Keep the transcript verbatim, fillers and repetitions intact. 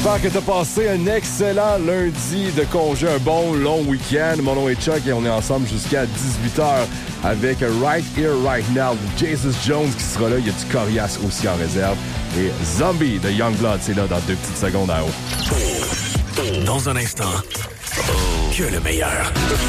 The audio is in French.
J'espère que tu as passé un excellent lundi de congé, un bon long week-end. Mon nom est Chuck et on est ensemble jusqu'à dix-huit heures avec Right Here, Right Now de Jesus Jones qui sera là. Il y a du Corias aussi en réserve. Et Zombie de Youngblood, c'est là dans deux petites secondes à haut. Dans un instant, que le meilleur.